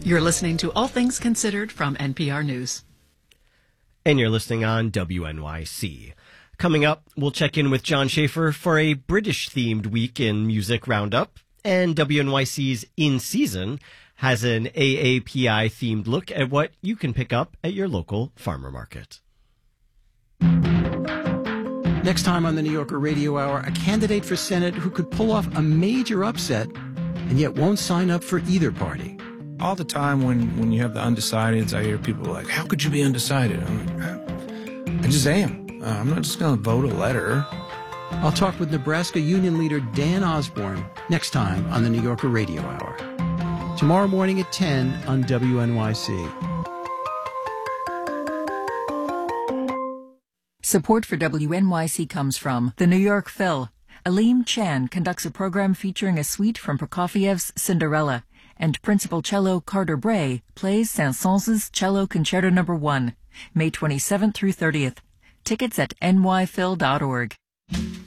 You're listening to All Things Considered from NPR News. And you're listening on WNYC. Coming up, we'll check in with John Schaefer for a British-themed week in Music Roundup. And WNYC's In Season has an AAPI-themed look at what you can pick up at your local farmer market. Next time on the New Yorker Radio Hour, a candidate for Senate who could pull off a major upset and yet won't sign up for either party. All the time when you have the undecideds, I hear people like, how could you be undecided? I'm like, I just am. I'm not just going to vote a letter. I'll talk with Nebraska Union leader Dan Osborne next time on the New Yorker Radio Hour. Tomorrow morning at 10 on WNYC. Support for WNYC comes from the New York Phil. Aleem Chan conducts a program featuring a suite from Prokofiev's Cinderella, and Principal Cello Carter Bray plays Saint-Saëns' Cello Concerto No. 1, May 27th through 30th. Tickets at nyphil.org.